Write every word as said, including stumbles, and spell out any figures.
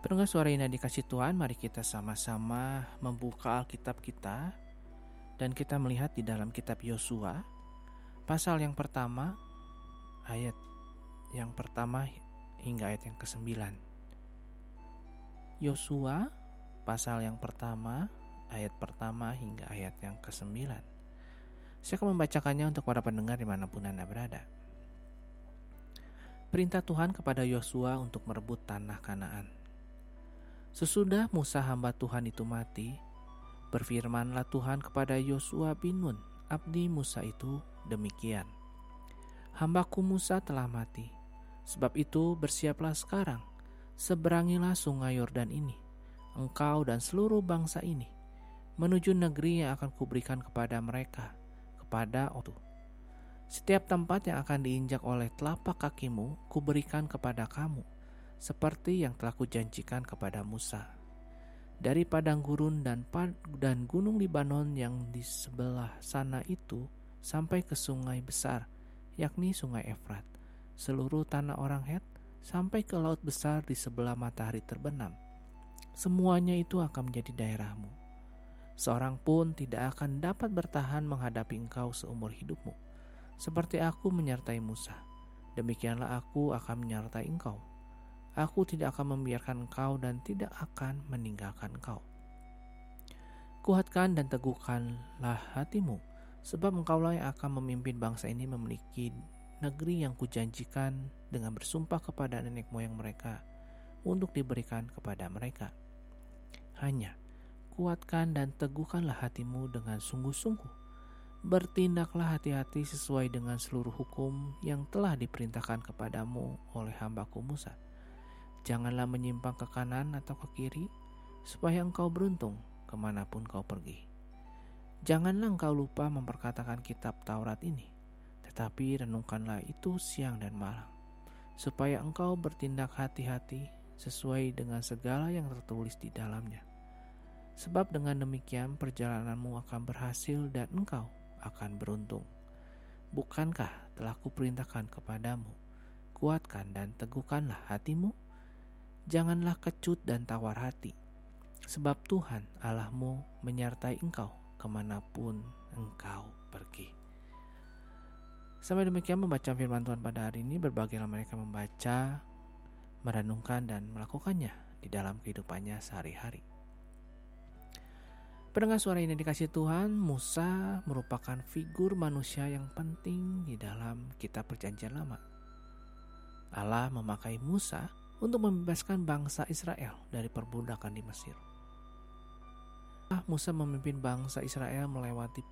Pendengar suara Indah dikasih Tuhan, mari kita sama-sama membuka Alkitab kita dan kita melihat di dalam kitab Yosua pasal yang pertama, ayat yang pertama hingga ayat yang kesembilan. Yosua pasal yang pertama, ayat pertama hingga ayat yang kesembilan. Saya akan membacakannya untuk para pendengar dimanapun Anda berada. Perintah Tuhan kepada Yosua untuk merebut tanah Kanaan. Sesudah Musa hamba Tuhan itu mati, berfirmanlah Tuhan kepada Yosua bin Nun, abdi Musa itu demikian. Hambaku Musa telah mati, sebab itu bersiaplah sekarang, seberangilah sungai Yordan ini, engkau dan seluruh bangsa ini, menuju negeri yang akan kuberikan kepada mereka, kepada Otu. Setiap tempat yang akan diinjak oleh telapak kakimu, kuberikan kepada kamu, seperti yang telah kujanjikan kepada Musa. Dari padang gurun dan, pad, dan gunung Libanon yang di sebelah sana itu, sampai ke sungai besar, yakni sungai Efrat, seluruh tanah orang Het, sampai ke laut besar di sebelah matahari terbenam. Semuanya itu akan menjadi daerahmu. Seorang pun tidak akan dapat bertahan menghadapi engkau seumur hidupmu. Seperti aku menyertai Musa, demikianlah aku akan menyertai engkau. Aku tidak akan membiarkan engkau dan tidak akan meninggalkan engkau. Kuatkan dan teguhkanlah hatimu, sebab engkaulah yang akan memimpin bangsa ini memiliki negeri yang kujanjikan dengan bersumpah kepada nenek moyang mereka untuk diberikan kepada mereka. Hanya kuatkan dan teguhkanlah hatimu dengan sungguh-sungguh. Bertindaklah hati-hati sesuai dengan seluruh hukum yang telah diperintahkan kepadamu oleh hambaku Musa. Janganlah menyimpang ke kanan atau ke kiri, supaya engkau beruntung kemanapun kau pergi. Janganlah engkau lupa memperkatakan kitab Taurat ini, tetapi renungkanlah itu siang dan malam, supaya engkau bertindak hati-hati sesuai dengan segala yang tertulis di dalamnya. Sebab dengan demikian perjalananmu akan berhasil dan engkau akan beruntung. Bukankah telah kuperintahkan kepadamu, kuatkan dan teguhkanlah hatimu? Janganlah kecut dan tawar hati, sebab Tuhan Allahmu menyertai engkau kemanapun engkau pergi. Sampai demikian membaca firman Tuhan pada hari ini. Berbagilah mereka membaca, merenungkan dan melakukannya di dalam kehidupannya sehari-hari. Pendengar suara ini dikasih Tuhan, Musa merupakan figur manusia yang penting di dalam kitab Perjanjian Lama. Allah memakai Musa untuk membebaskan bangsa Israel dari perbudakan di Mesir. Musa memimpin bangsa Israel melewati